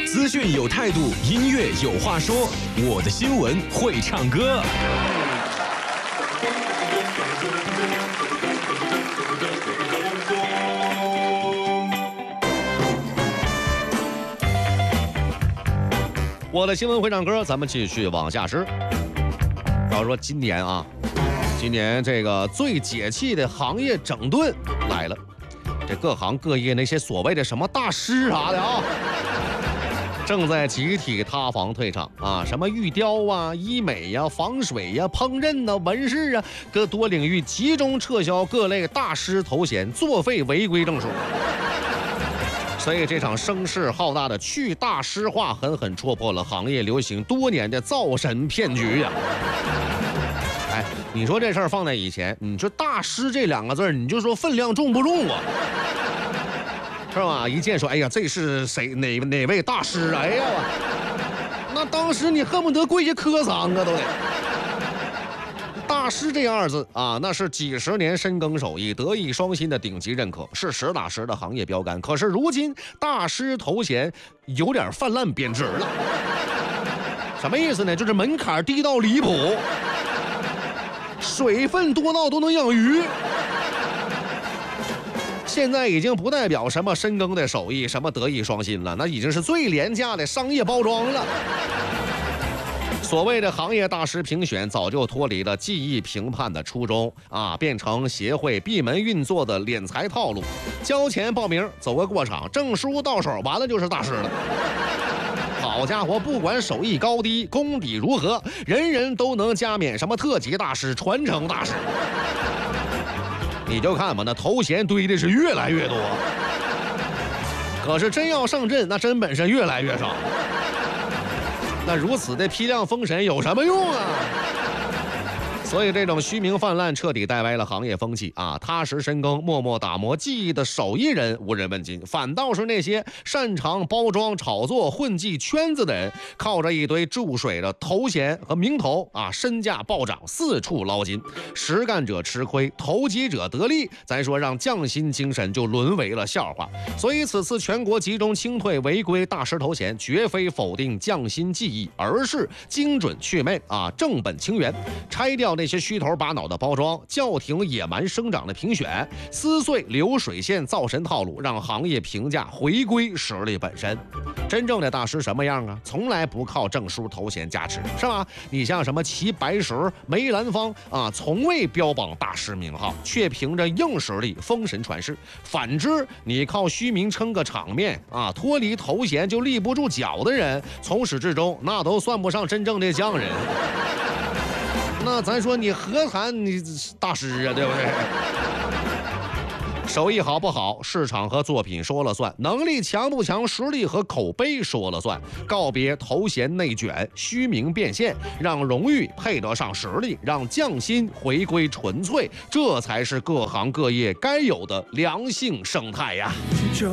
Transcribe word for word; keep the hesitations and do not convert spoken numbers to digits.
资讯有态度，音乐有话说。我的新闻会唱歌。我的新闻会唱歌，咱们继续往下吃。要说今年啊，今年这个最解气的行业整顿来了，这各行各业那些所谓的什么大师啥的啊，正在集体塌房退场啊！什么玉雕啊、医美呀、啊、防水呀、啊、烹饪呐、啊、纹饰啊，各多领域集中撤销各类大师头衔，作废违规证书。所以这场声势浩大的去大师化狠狠戳破了行业流行多年的造神骗局呀、啊！哎，你说这事儿放在以前，你说大师这两个字，你就说分量重不重啊？是吧？一见说，哎呀，这是谁哪哪位大师？哎呀，那当时你恨不得跪下磕三个都得。大师这二字啊，那是几十年深耕手艺、德艺双馨的顶级认可，是实打实的行业标杆。可是如今，大师头衔有点泛滥贬值了。什么意思呢？就是门槛低到离谱，水分多到都能养鱼。现在已经不代表什么深耕的手艺，什么德艺双馨了，那已经是最廉价的商业包装了。所谓的行业大师评选早就脱离了技艺评判的初衷啊，变成协会闭门运作的敛财套路。交钱报名，走个过场，证书到手，完了就是大师了。好家伙，不管手艺高低，功底如何，人人都能加冕什么特级大师、传承大师。你就看吧，那头衔堆的是越来越多，可是真要上阵，那真本事越来越少。那如此的批量封神有什么用啊？所以这种虚名泛滥彻底带歪了行业风气啊！踏实深耕、默默打磨技艺的手艺人无人问津，反倒是那些擅长包装、炒作、混迹圈子的人，靠着一堆注水的头衔和名头啊，身价暴涨，四处捞金。实干者吃亏，投机者得利。咱说让匠心精神就沦为了笑话。所以此次全国集中清退违规大师头衔，绝非否定匠心技艺，而是精准祛魅啊，正本清源，拆掉那些虚头巴脑的包装，叫停野蛮生长的评选，撕碎流水线造神套路，让行业评价回归实力本身。真正的大师什么样啊？从来不靠证书头衔加持，是吧？你像什么齐白石、梅兰芳啊，从未标榜大师名号，却凭着硬实力封神传世。反之，你靠虚名撑个场面啊，脱离头衔就立不住脚的人，从始至终那都算不上真正的匠人。那咱说你何谈你大师啊，对不对？手艺好不好，市场和作品说了算；能力强不强，实力和口碑说了算。告别头衔内卷，虚名变现，让荣誉配得上实力，让匠心回归纯粹，这才是各行各业该有的良性生态呀。